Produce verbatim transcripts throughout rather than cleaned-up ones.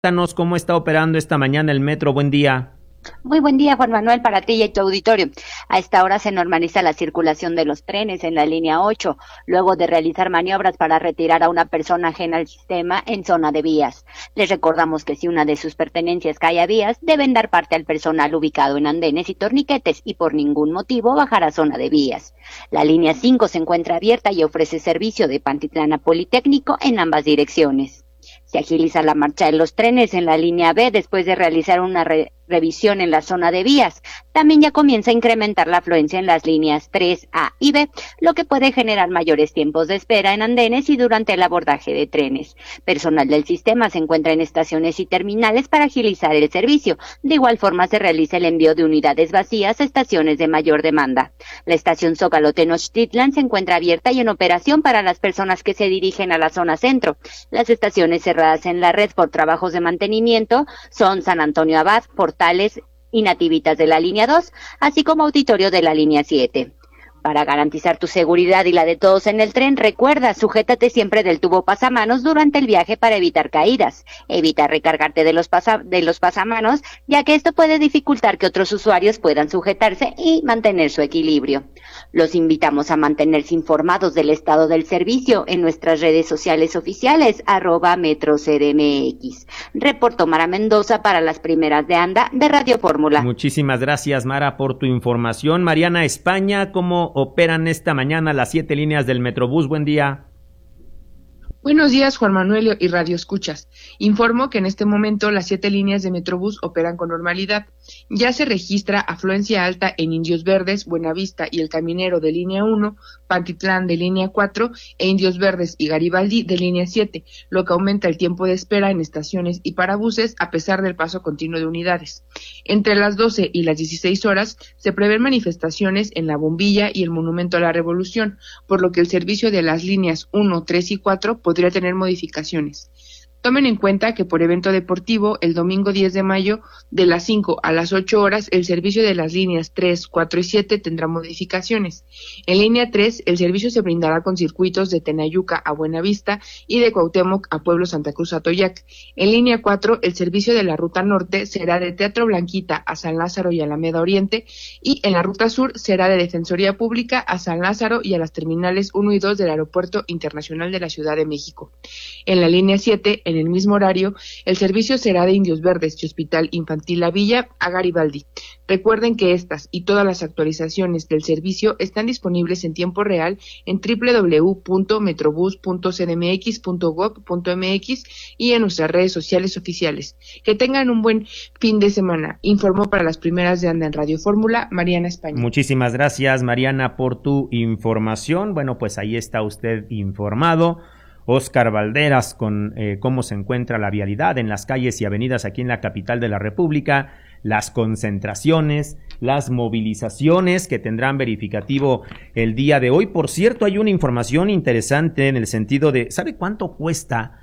Cuéntanos cómo está operando esta mañana el metro. Buen día. Muy buen día, Juan Manuel, para ti y tu auditorio. A esta hora se normaliza la circulación de los trenes en la línea ocho, luego de realizar maniobras para retirar a una persona ajena al sistema en zona de vías. Les recordamos que si una de sus pertenencias cae a vías, deben dar parte al personal ubicado en andenes y torniquetes y por ningún motivo bajar a zona de vías. La línea cinco se encuentra abierta y ofrece servicio de Pantitlán a Politécnico en ambas direcciones. Se agiliza la marcha de los trenes en la línea B después de realizar una re revisión en la zona de vías. También ya comienza a incrementar la afluencia en las líneas tres A y B, lo que puede generar mayores tiempos de espera en andenes y durante el abordaje de trenes. Personal del sistema se encuentra en estaciones y terminales para agilizar el servicio. De igual forma se realiza el envío de unidades vacías a estaciones de mayor demanda. La estación Zócalo Tenochtitlan se encuentra abierta y en operación para las personas que se dirigen a la zona centro. Las estaciones cerradas en la red por trabajos de mantenimiento son San Antonio Abad, Portales y Nativitas de la línea dos, así como Auditorio de la línea siete. Para garantizar tu seguridad y la de todos en el tren, recuerda, sujétate siempre del tubo pasamanos durante el viaje para evitar caídas. Evita recargarte de los, pasa de los pasamanos, ya que esto puede dificultar que otros usuarios puedan sujetarse y mantener su equilibrio. Los invitamos a mantenerse informados del estado del servicio en nuestras redes sociales oficiales, arroba Metro C D M X. Reportó Mara Mendoza para las primeras de Anda de Radio Fórmula. Muchísimas gracias, Mara, por tu información. Mariana España, ¿cómo operan esta mañana las siete líneas del Metrobús? Buen día. Buenos días, Juan Manuel y Radio Escuchas. Informo que en este momento las siete líneas de Metrobús operan con normalidad. Ya se registra afluencia alta en Indios Verdes, Buenavista y El Caminero de línea uno, Pantitlán de línea cuatro e Indios Verdes y Garibaldi de línea siete, lo que aumenta el tiempo de espera en estaciones y parabuses a pesar del paso continuo de unidades. Entre las doce y las dieciséis horas se prevén manifestaciones en La Bombilla y el Monumento a la Revolución, por lo que el servicio de las líneas uno, tres y cuatro podría tener modificaciones. Tomen en cuenta que por evento deportivo, el domingo diez de mayo, de las cinco a las ocho horas, el servicio de las líneas tres, cuatro y siete tendrá modificaciones. En línea tres, el servicio se brindará con circuitos de Tenayuca a Buenavista y de Cuauhtémoc a Pueblo Santa Cruz Atoyac. En línea cuatro, el servicio de la ruta norte será de Teatro Blanquita a San Lázaro y Alameda Oriente, y en la ruta sur será de Defensoría Pública a San Lázaro y a las terminales uno y dos del Aeropuerto Internacional de la Ciudad de México. En la línea siete, en el mismo horario, el servicio será de Indios Verdes y Hospital Infantil La Villa a Garibaldi. Recuerden que estas y todas las actualizaciones del servicio están disponibles en tiempo real en doble u doble u doble u punto metrobús punto c d m x punto gob punto m x y en nuestras redes sociales oficiales. Que tengan un buen fin de semana. Informó para las primeras de Anda en Radio Fórmula, Mariana España. Muchísimas gracias, Mariana, por tu información. Bueno, pues ahí está usted informado. Óscar Valderas con eh, cómo se encuentra la vialidad en las calles y avenidas aquí en la capital de la República, las concentraciones, las movilizaciones que tendrán verificativo el día de hoy. Por cierto, hay una información interesante en el sentido de, ¿sabe cuánto cuesta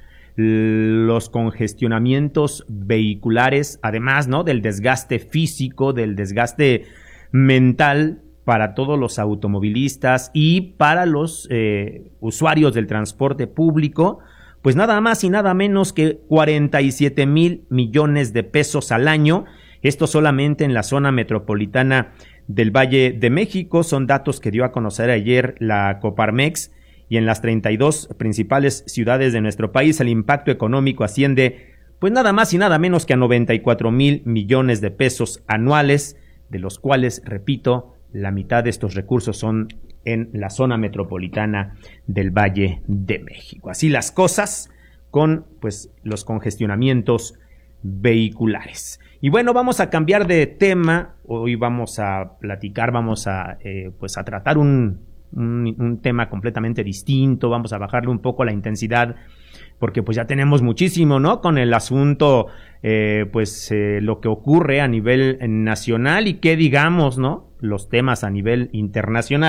los congestionamientos vehiculares? Además, ¿no?, del desgaste físico, del desgaste mental para todos los automovilistas y para los eh, usuarios del transporte público, pues nada más y nada menos que cuarenta y siete mil millones de pesos al año. Esto solamente en la zona metropolitana del Valle de México. Son datos que dio a conocer ayer la Coparmex, y en las treinta y dos principales ciudades de nuestro país el impacto económico asciende pues nada más y nada menos que a noventa y cuatro mil millones de pesos anuales, de los cuales, repito, la mitad de estos recursos son en la zona metropolitana del Valle de México. Así las cosas con pues los congestionamientos vehiculares. Y bueno, vamos a cambiar de tema. Hoy vamos a platicar, vamos a eh, pues a tratar un, un, un tema completamente distinto. Vamos a bajarle un poco la intensidad, porque pues ya tenemos muchísimo, ¿no?, con el asunto, eh, pues eh, lo que ocurre a nivel nacional y qué digamos, ¿no?, los temas a nivel internacional.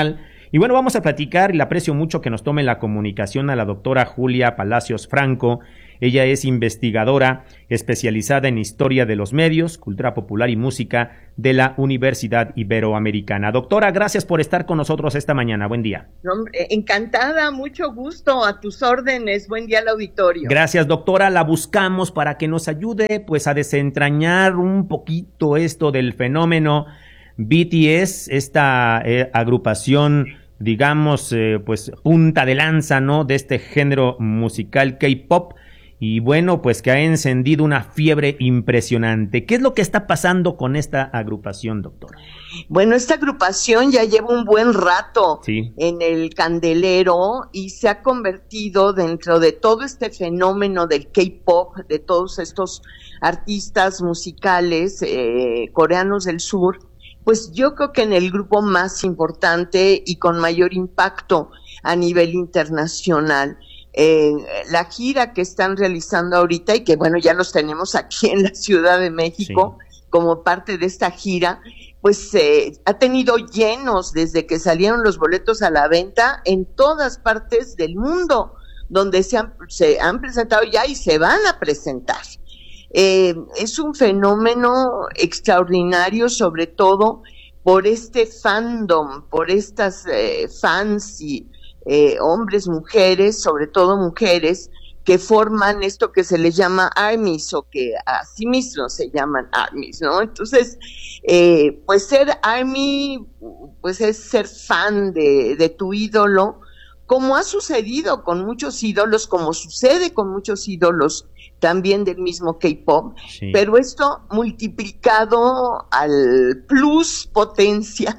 Y bueno, vamos a platicar, y le aprecio mucho que nos tome la comunicación a la doctora Julia Palacios Franco. Ella es investigadora especializada en Historia de los Medios, Cultura Popular y Música de la Universidad Iberoamericana. Doctora, gracias por estar con nosotros esta mañana. Buen día. Hombre, encantada, mucho gusto, a tus órdenes. Buen día al auditorio. Gracias, doctora. La buscamos para que nos ayude pues a desentrañar un poquito esto del fenómeno B T S, esta eh, agrupación, digamos, eh, pues punta de lanza, ¿no?, de este género musical K-pop. Y bueno, pues que ha encendido una fiebre impresionante. ¿Qué es lo que está pasando con esta agrupación, doctora? Bueno, esta agrupación ya lleva un buen rato sí. en el candelero y se ha convertido dentro de todo este fenómeno del K-pop, de todos estos artistas musicales eh, coreanos del sur, pues yo creo que en el grupo más importante y con mayor impacto a nivel internacional. Eh, la gira que están realizando ahorita y que bueno, ya los tenemos aquí en la Ciudad de México sí. como parte de esta gira, pues eh, ha tenido llenos desde que salieron los boletos a la venta en todas partes del mundo, donde se han, se han presentado ya y se van a presentar. Eh, es un fenómeno extraordinario, sobre todo por este fandom, por estas eh, fans y Eh, hombres, mujeres, sobre todo mujeres, que forman esto que se les llama armies, o que así mismo se llaman armies, ¿no? Entonces, eh, pues ser army, pues es ser fan de, de tu ídolo, como ha sucedido con muchos ídolos, como sucede con muchos ídolos también del mismo K-pop, sí. pero esto multiplicado al plus potencia,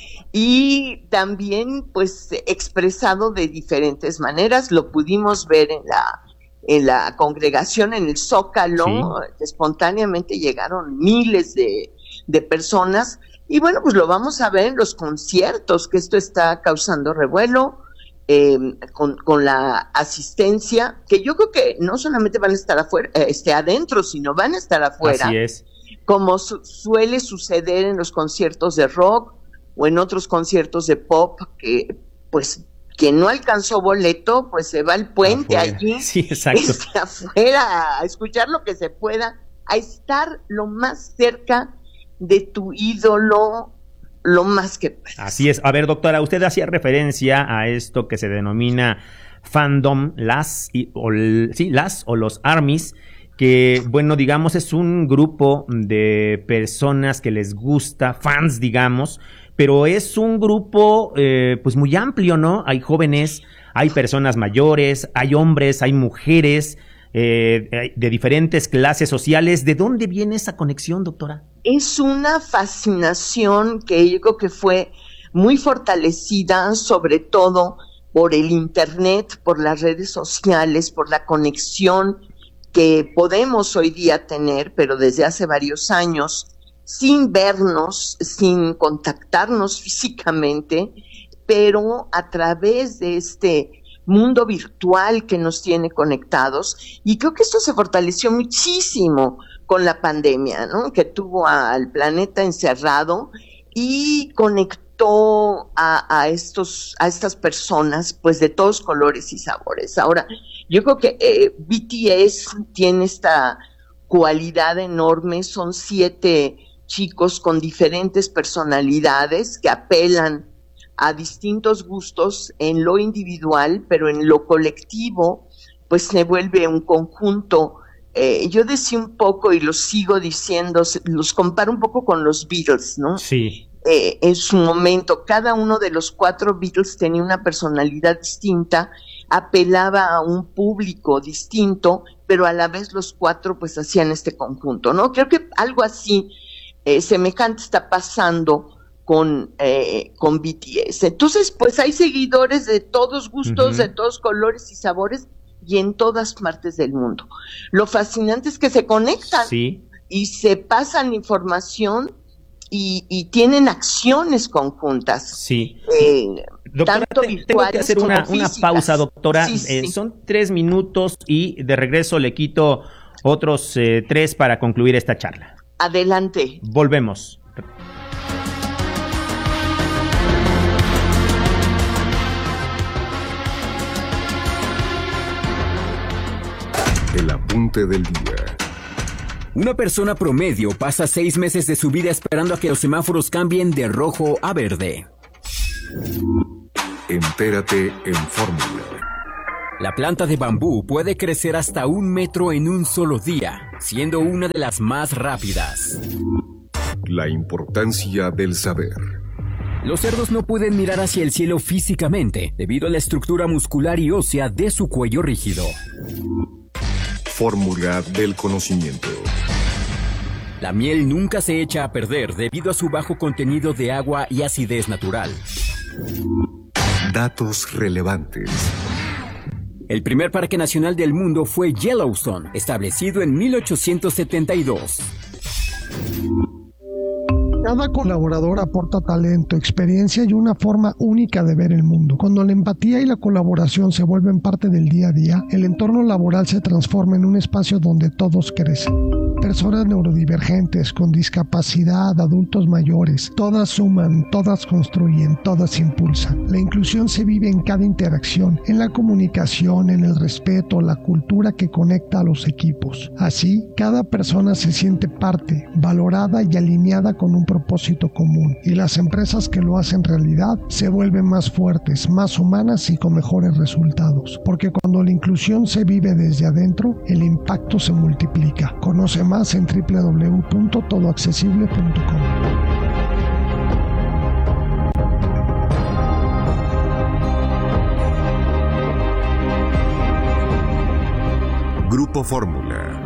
y también pues expresado de diferentes maneras. Lo pudimos ver en la en la congregación en el Zócalo, sí. espontáneamente llegaron miles de, de personas, y bueno, pues lo vamos a ver en los conciertos, que esto está causando revuelo, eh, con, con la asistencia, que yo creo que no solamente van a estar afuera, eh, este, adentro, sino van a estar afuera, así es. como su, suele suceder en los conciertos de rock, o en otros conciertos de pop, que pues quien no alcanzó boleto, pues se va al puente afuera. allí, sí, exacto. Este, afuera, a escuchar lo que se pueda, a estar lo más cerca de tu ídolo, lo más que puedas. Así es. A ver, doctora, usted hacía referencia a esto que se denomina fandom, las, y, o, sí, las o los armies, que, bueno, digamos, es un grupo de personas que les gusta, fans, digamos, pero es un grupo eh, pues muy amplio, ¿no? Hay jóvenes, hay personas mayores, hay hombres, hay mujeres eh, de diferentes clases sociales. ¿De dónde viene esa conexión, doctora? Es una fascinación que yo creo que fue muy fortalecida, sobre todo por el internet, por las redes sociales, por la conexión que podemos hoy día tener, pero desde hace varios años, sin vernos, sin contactarnos físicamente, pero a través de este mundo virtual que nos tiene conectados. Y creo que esto se fortaleció muchísimo con la pandemia, ¿no?, que tuvo al planeta encerrado y conectó a, a estos, a estas personas, pues de todos colores y sabores. Ahora, yo creo que eh, B T S tiene esta cualidad enorme, son siete chicos con diferentes personalidades que apelan a distintos gustos en lo individual, pero en lo colectivo, pues se vuelve un conjunto. Eh, yo decía un poco, y lo sigo diciendo, los comparo un poco con los Beatles, ¿no? Sí. Eh, en su momento, cada uno de los cuatro Beatles tenía una personalidad distinta, apelaba a un público distinto, pero a la vez los cuatro pues hacían este conjunto, ¿no? Creo que algo así eh, semejante está pasando con, eh, con B T S. Entonces, pues hay seguidores de todos gustos, uh-huh. de todos colores y sabores, y en todas partes del mundo. Lo fascinante es que se conectan, sí. y se pasan información y, y tienen acciones conjuntas. Sí. Eh, doctora, tanto te, tengo que hacer una, una pausa, doctora. Sí, sí. Eh, son tres minutos y de regreso le quito otros eh, tres para concluir esta charla. Adelante. Volvemos. apunte del día. Una persona promedio pasa seis meses de su vida esperando a que los semáforos cambien de rojo a verde. Entérate en Fórmula. La planta de bambú puede crecer hasta un metro en un solo día, siendo una de las más rápidas. La importancia del saber. Los cerdos no pueden mirar hacia el cielo físicamente, debido a la estructura muscular y ósea de su cuello rígido. Fórmula del conocimiento. La miel nunca se echa a perder debido a su bajo contenido de agua y acidez natural. Datos relevantes. El primer parque nacional del mundo fue Yellowstone, establecido en mil ochocientos setenta y dos. Cada colaborador aporta talento, experiencia y una forma única de ver el mundo. Cuando la empatía y la colaboración se vuelven parte del día a día, el entorno laboral se transforma en un espacio donde todos crecen. Personas neurodivergentes, con discapacidad, adultos mayores, todas suman, todas construyen, todas impulsan. La inclusión se vive en cada interacción, en la comunicación, en el respeto, la cultura que conecta a los equipos. Así, cada persona se siente parte, valorada y alineada con un propósito común, y las empresas que lo hacen realidad se vuelven más fuertes, más humanas y con mejores resultados. Porque cuando la inclusión se vive desde adentro, el impacto se multiplica. Conoce más en doble u doble u doble u punto todo accesible punto com. Grupo Fórmula.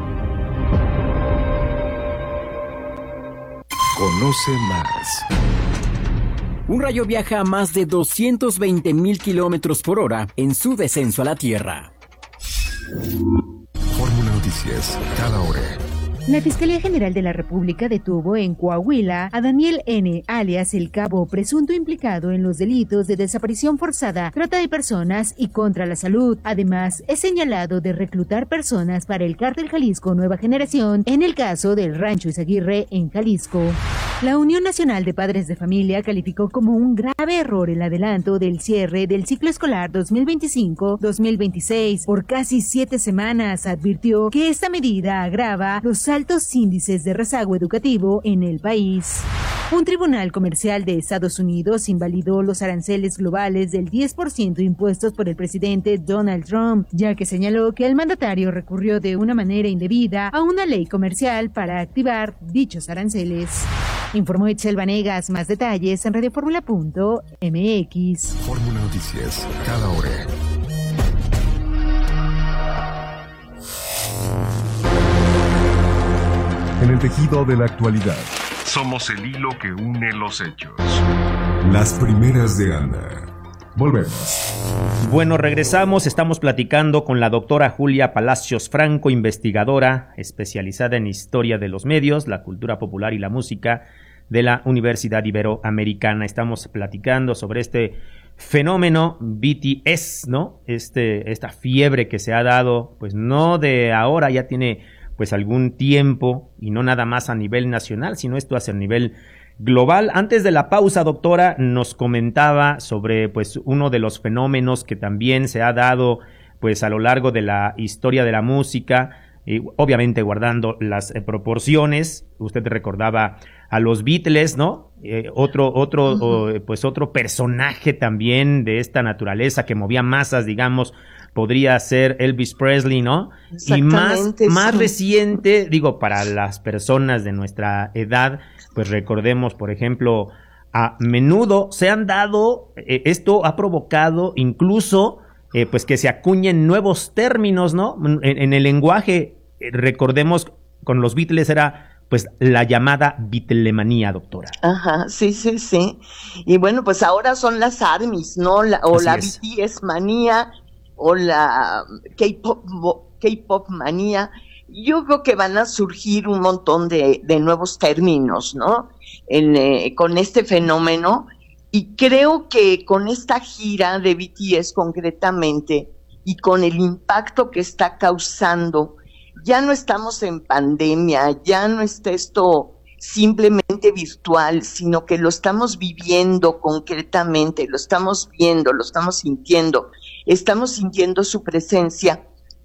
Conoce más. Un rayo viaja a más de doscientos veinte mil kilómetros por hora en su descenso a la Tierra. Fórmula Noticias, cada hora. La Fiscalía General de la República detuvo en Coahuila a Daniel N., alias El Cabo, presunto implicado en los delitos de desaparición forzada, trata de personas y contra la salud. Además, es señalado de reclutar personas para el Cártel Jalisco Nueva Generación en el caso del Rancho Izaguirre en Jalisco. La Unión Nacional de Padres de Familia calificó como un grave error el adelanto del cierre del ciclo escolar dos mil veinticinco dos mil veintiséis por casi siete semanas. Advirtió que esta medida agrava los altos índices de rezago educativo en el país. Un tribunal comercial de Estados Unidos invalidó los aranceles globales del diez por ciento impuestos por el presidente Donald Trump, ya que señaló que el mandatario recurrió de una manera indebida a una ley comercial para activar dichos aranceles. Informó Itzel Vanegas. Más detalles en radioformula punto m x. Fórmula Noticias, cada hora. En el tejido de la actualidad, somos el hilo que une los hechos. Las primeras de Ana. Volvemos. Bueno, regresamos. Estamos platicando con la doctora Julia Palacios Franco, investigadora especializada en historia de los medios, la cultura popular y la música de la Universidad Iberoamericana. Estamos platicando sobre este fenómeno B T S, ¿no? Este, esta fiebre que se ha dado, pues no de ahora, ya tiene pues algún tiempo, y no nada más a nivel nacional, sino esto hacia el nivel global. Antes de la pausa, doctora, nos comentaba sobre pues uno de los fenómenos que también se ha dado pues a lo largo de la historia de la música, y obviamente guardando las eh, proporciones. Usted recordaba a los Beatles, ¿no? Eh, otro, otro, uh-huh. o, pues otro personaje también de esta naturaleza que movía masas, digamos, podría ser Elvis Presley, ¿no? Y más, sí. más reciente, digo, para las personas de nuestra edad, pues recordemos, por ejemplo, a menudo se han dado, eh, esto ha provocado incluso, eh, pues que se acuñen nuevos términos, ¿no? En, en el lenguaje, eh, recordemos, con los Beatles era pues la llamada Beatlemanía, doctora. Ajá, sí, sí, sí. Y bueno, pues ahora son las ARMYs, ¿no? La, o Así la es. B T S manía, o la K-pop, K-pop manía. Yo creo que van a surgir un montón de, de nuevos términos, ¿no? En, eh, con este fenómeno. Y creo que con esta gira de B T S concretamente, y con el impacto que está causando, ya no estamos en pandemia, ya no está esto simplemente virtual, sino que lo estamos viviendo concretamente, lo estamos viendo, lo estamos sintiendo, estamos sintiendo su presencia.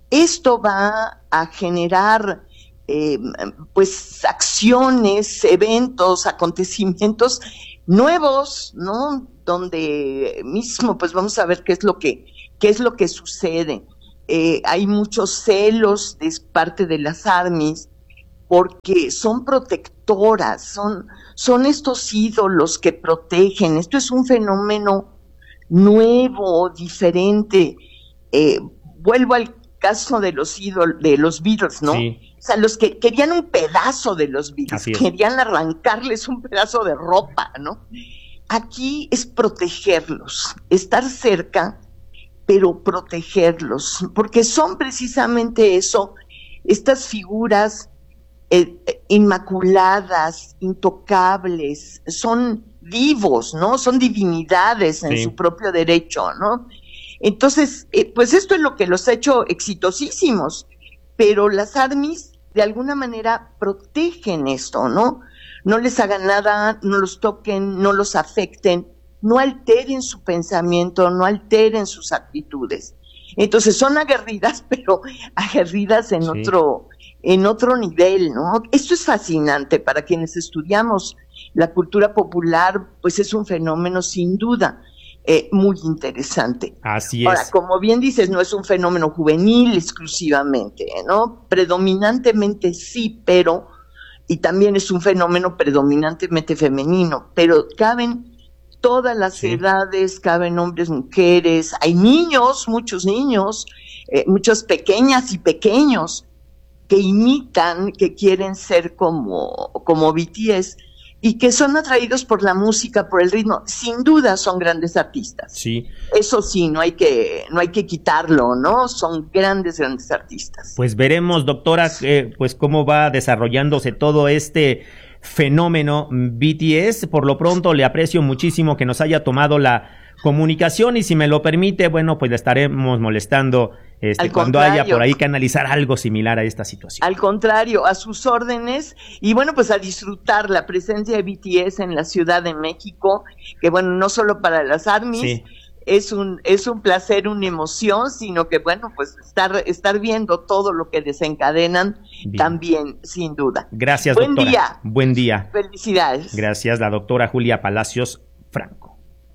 esto va a generar eh, pues acciones, eventos, acontecimientos nuevos, ¿no? Donde mismo pues vamos a ver qué es lo que, qué es lo que sucede. Eh, hay muchos celos de parte de las armies porque son protectoras, son, son estos ídolos que protegen. Esto es un fenómeno nuevo, diferente. Eh, vuelvo al caso de los ídolos, de los Beatles, ¿no? Sí. O sea, los que querían un pedazo de los Beatles, querían arrancarles un pedazo de ropa, ¿no? Aquí es protegerlos, estar cerca, pero protegerlos, porque son precisamente eso, estas figuras eh, inmaculadas, intocables, son vivos, ¿no? Son divinidades en sí. su propio derecho, ¿no? Entonces, eh, pues esto es lo que los ha hecho exitosísimos, pero las armies de alguna manera protegen esto, ¿no? No les hagan nada, no los toquen, no los afecten, no alteren su pensamiento, no alteren sus actitudes. Entonces son aguerridas, pero aguerridas en sí. otro, en otro nivel, ¿no? Esto es fascinante para quienes estudiamos la cultura popular, pues es un fenómeno sin duda eh, muy interesante. Así es. Ahora, como bien dices, no es un fenómeno juvenil exclusivamente, ¿no? Predominantemente sí, pero, y también es un fenómeno predominantemente femenino, pero caben todas las sí. edades, caben hombres, mujeres, hay niños, muchos niños, eh, muchas pequeñas y pequeños que imitan, que quieren ser como, como B T S y que son atraídos por la música, por el ritmo. Sin duda son grandes artistas. Sí. Eso sí, no hay que, no hay que quitarlo, ¿no? Son grandes, grandes artistas. Pues veremos, doctora, eh, pues cómo va desarrollándose todo este fenómeno B T S. Por lo pronto le aprecio muchísimo que nos haya tomado la comunicación y si me lo permite, bueno, pues le estaremos molestando este, cuando haya por ahí que analizar algo similar a esta situación. Al contrario, a sus órdenes y bueno, pues a disfrutar la presencia de B T S en la Ciudad de México, que bueno, no solo para las armies, sí. es un es un placer, una emoción, sino que bueno, pues estar estar viendo todo lo que desencadenan Bien. también, sin duda. Gracias, Buen doctora. día. Buen día. Felicidades. Gracias, la doctora Julia Palacios Franco.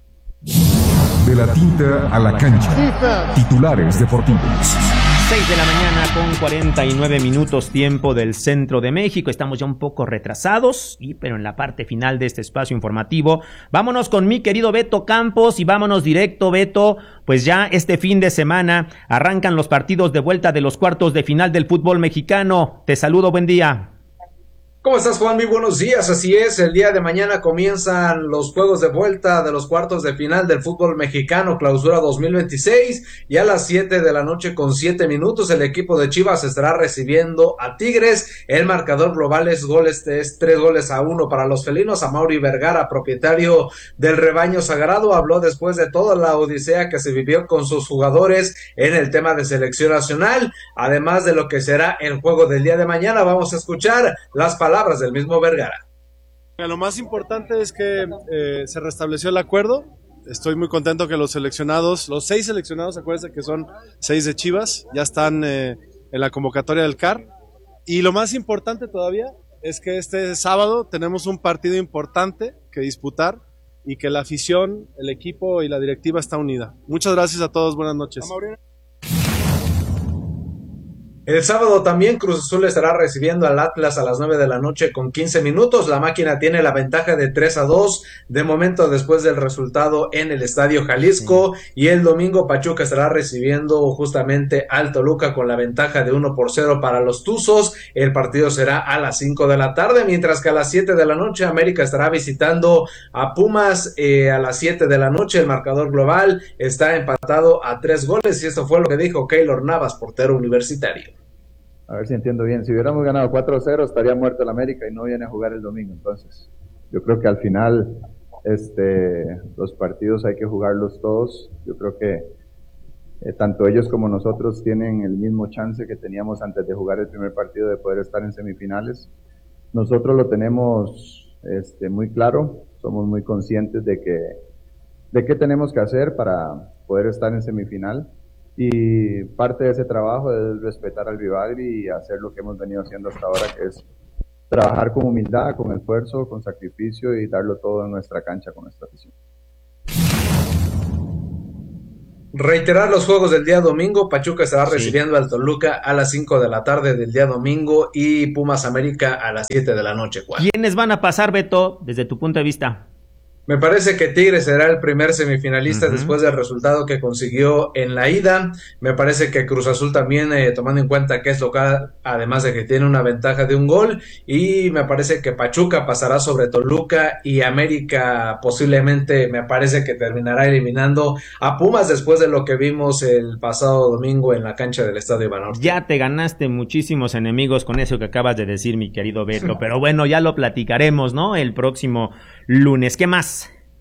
De la tinta a la cancha. Titulares deportivos. seis de la mañana con cuarenta y nueve minutos tiempo del centro de México. Estamos ya un poco retrasados, y, pero en la parte final de este espacio informativo. Vámonos con mi querido Beto Campos y vámonos directo, Beto. Pues ya este fin de semana arrancan los partidos de vuelta de los cuartos de final del fútbol mexicano. Te saludo, buen día. ¿Cómo estás, Juan? Muy buenos días, así es, el día de mañana comienzan los juegos de vuelta de los cuartos de final del fútbol mexicano, clausura dos mil veintiséis, y a las siete de la noche con siete minutos el equipo de Chivas estará recibiendo a Tigres. El marcador global es goles, es tres goles a uno para los felinos. Amaury Vergara, propietario del rebaño sagrado, habló después de toda la odisea que se vivió con sus jugadores en el tema de selección nacional, además de lo que será el juego del día de mañana. Vamos a escuchar las palabras palabras del mismo Vergara. Lo más importante es que eh, se restableció el acuerdo. Estoy muy contento que los seleccionados, los seis seleccionados, acuérdense que son seis de Chivas, ya están eh, en la convocatoria del C A R. Y lo más importante todavía es que este sábado tenemos un partido importante que disputar y que la afición, el equipo y la directiva está unida. Muchas gracias a todos, buenas noches. El sábado también Cruz Azul estará recibiendo al Atlas a las nueve de la noche con quince minutos. La máquina tiene la ventaja de tres a dos de momento después del resultado en el Estadio Jalisco. Sí. Y el domingo Pachuca estará recibiendo justamente al Toluca con la ventaja de uno por cero para los Tuzos. El partido será a las cinco de la tarde, mientras que a las siete de la noche América estará visitando a Pumas. Eh, a las siete de la noche el marcador global está empatado a tres goles y esto fue lo que dijo Keylor Navas, portero universitario. A ver si entiendo bien, si hubiéramos ganado cuatro a cero estaría muerto el América y no viene a jugar el domingo. Entonces yo creo que al final este, los partidos hay que jugarlos todos. Yo creo que eh, tanto ellos como nosotros tienen el mismo chance que teníamos antes de jugar el primer partido de poder estar en semifinales. Nosotros lo tenemos este, muy claro, somos muy conscientes de que de qué tenemos que hacer para poder estar en semifinal. y parte de ese trabajo es respetar al rival y hacer lo que hemos venido haciendo hasta ahora, que es trabajar con humildad, con esfuerzo, con sacrificio y darlo todo en nuestra cancha con nuestra afición. Reiterar los juegos del día domingo. Pachuca estará sí. recibiendo al Toluca a las cinco de la tarde del día domingo y Pumas América a las siete de la noche, Juan. ¿Quiénes van a pasar, Beto, desde tu punto de vista? Me parece que Tigres será el primer semifinalista uh-huh. después del resultado que consiguió en la ida. Me parece que Cruz Azul también, eh, tomando en cuenta que es local, además de que tiene una ventaja de un gol. Y me parece que Pachuca pasará sobre Toluca y América posiblemente me parece que terminará eliminando a Pumas después de lo que vimos el pasado domingo en la cancha del Estadio Banorte. Ya te ganaste muchísimos enemigos con eso que acabas de decir, mi querido Beto. Pero bueno, ya lo platicaremos, ¿no? El próximo lunes. ¿Qué más?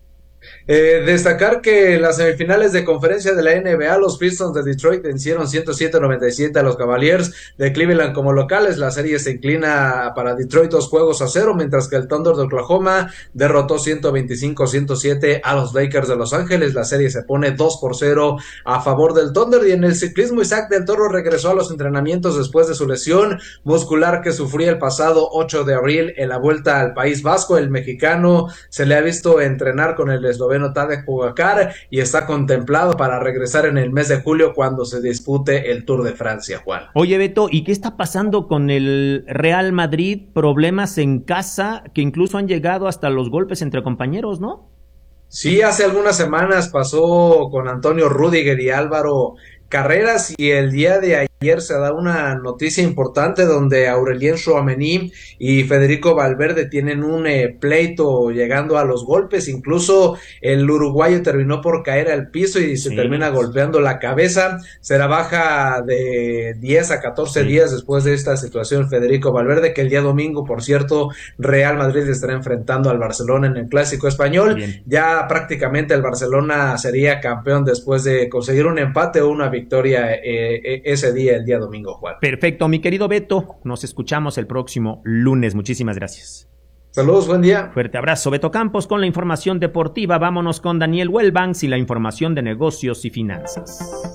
Eh, destacar que en las semifinales de conferencia de la N B A, los Pistons de Detroit vencieron ciento siete a noventa y siete a los Cavaliers de Cleveland como locales. La serie se inclina para Detroit dos juegos a cero, mientras que el Thunder de Oklahoma derrotó ciento veinticinco a ciento siete a los Lakers de Los Ángeles. La serie se pone dos por cero a favor del Thunder. Y en el ciclismo, Isaac del Toro regresó a los entrenamientos después de su lesión muscular que sufría el pasado ocho de abril en la Vuelta al País Vasco. El mexicano se le ha visto entrenar con el esloveno Tadej Pogačar y está contemplado para regresar en el mes de julio cuando se dispute el Tour de Francia, Juan. Oye, Beto, ¿y qué está pasando con el Real Madrid? Problemas en casa que incluso han llegado hasta los golpes entre compañeros, ¿no? Sí, hace algunas semanas pasó con Antonio Rüdiger y Álvaro Carreras y el día de ayer se da una noticia importante donde Aurelien Tchouaméni y Federico Valverde tienen un eh, pleito llegando a los golpes. Incluso el uruguayo terminó por caer al piso y se sí. termina golpeando la cabeza. Será baja de diez a catorce sí. días después de esta situación Federico Valverde, que el día domingo, por cierto, Real Madrid estará enfrentando al Barcelona en el Clásico Español. Bien. Ya prácticamente el Barcelona sería campeón después de conseguir un empate o una victoria eh, ese día, el día domingo, Juan. Perfecto, mi querido Beto, nos escuchamos el próximo lunes. Muchísimas gracias. Saludos, buen día. Fuerte abrazo, Beto Campos, con la información deportiva. Vámonos con Daniel Wellbanks y la información de negocios y finanzas.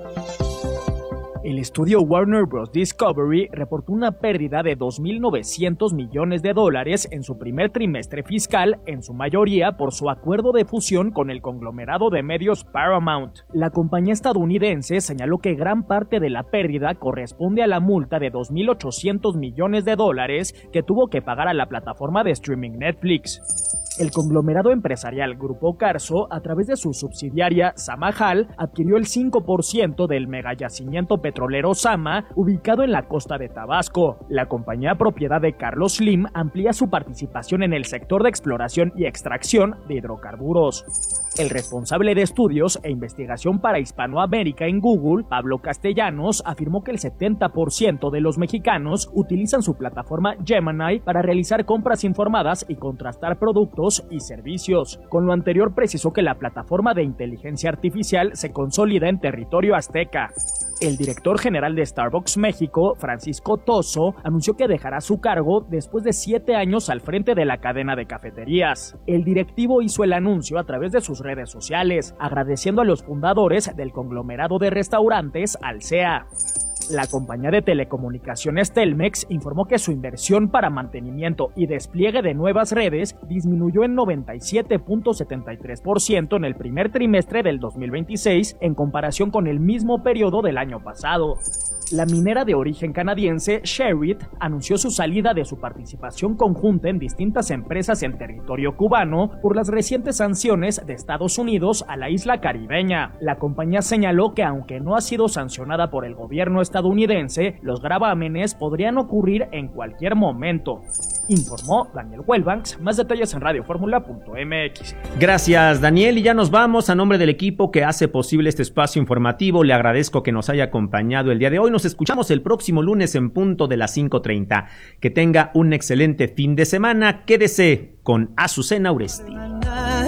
El estudio Warner Bros. Discovery reportó una pérdida de dos mil novecientos millones de dólares en su primer trimestre fiscal, en su mayoría por su acuerdo de fusión con el conglomerado de medios Paramount. La compañía estadounidense señaló que gran parte de la pérdida corresponde a la multa de dos mil ochocientos millones de dólares que tuvo que pagar a la plataforma de streaming Netflix. El conglomerado empresarial Grupo Carso, a través de su subsidiaria Samajal, adquirió el cinco por ciento del megayacimiento petrolero Sama, ubicado en la costa de Tabasco. La compañía propiedad de Carlos Slim amplía su participación en el sector de exploración y extracción de hidrocarburos. El responsable de estudios e investigación para Hispanoamérica en Google, Pablo Castellanos, afirmó que el setenta por ciento de los mexicanos utilizan su plataforma Gemini para realizar compras informadas y contrastar productos y servicios. Con lo anterior, precisó que la plataforma de inteligencia artificial se consolida en territorio azteca. El director general de Starbucks México, Francisco Toso, anunció que dejará su cargo después de siete años al frente de la cadena de cafeterías. El directivo hizo el anuncio a través de sus redes sociales, agradeciendo a los fundadores del conglomerado de restaurantes Alsea. La compañía de telecomunicaciones Telmex informó que su inversión para mantenimiento y despliegue de nuevas redes disminuyó en noventa y siete punto setenta y tres por ciento en el primer trimestre del dos mil veintiséis en comparación con el mismo periodo del año pasado. La minera de origen canadiense Sherritt anunció su salida de su participación conjunta en distintas empresas en territorio cubano por las recientes sanciones de Estados Unidos a la isla caribeña. La compañía señaló que aunque no ha sido sancionada por el gobierno estadounidense, los gravámenes podrían ocurrir en cualquier momento. Informó Daniel Wellbanks. Más detalles en radio fórmula punto m x. Gracias, Daniel, y ya nos vamos. A nombre del equipo que hace posible este espacio informativo, le agradezco que nos haya acompañado el día de hoy. Nos escuchamos el próximo lunes en punto de las cinco treinta. Que tenga un excelente fin de semana. Quédese con Azucena Uresti.